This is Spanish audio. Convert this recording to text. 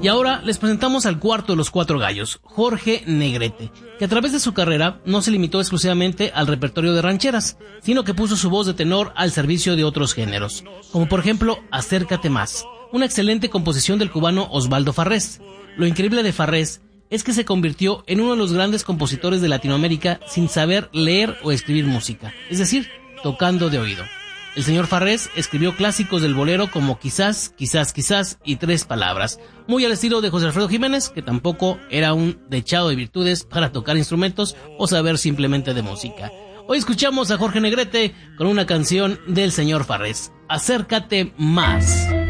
Y ahora les presentamos al cuarto de los cuatro gallos, Jorge Negrete, que a través de su carrera no se limitó exclusivamente al repertorio de rancheras, sino que puso su voz de tenor al servicio de otros géneros, como por ejemplo Acércate Más, una excelente composición del cubano Osvaldo Farrés. Lo increíble de Farrés es que se convirtió en uno de los grandes compositores de Latinoamérica sin saber leer o escribir música, es decir, tocando de oído. El señor Farrés escribió clásicos del bolero como Quizás, Quizás, Quizás y Tres Palabras, muy al estilo de José Alfredo Jiménez, que tampoco era un dechado de virtudes para tocar instrumentos o saber simplemente de música. Hoy escuchamos a Jorge Negrete con una canción del señor Farrés, Acércate Más.